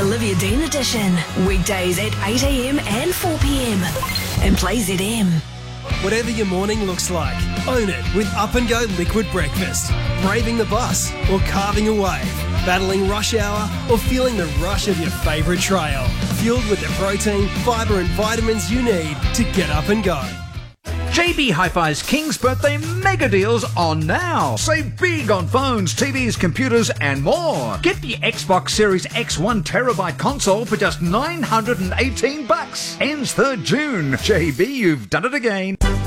Olivia Dean edition. Weekdays at 8 a.m. and 4 p.m. And Play ZM. Whatever your morning looks like, own it with Up and Go Liquid Breakfast. Braving the bus or carving a wave. Battling rush hour or feeling the rush of your favourite trail. Fueled with the protein, fibre and vitamins you need to get up and go. JB Hi-Fi's King's Birthday mega deals on now. Save big on phones, TVs, computers and more. Get the Xbox Series X 1TB console for just $918. Ends 3rd June. JB, you've done it again.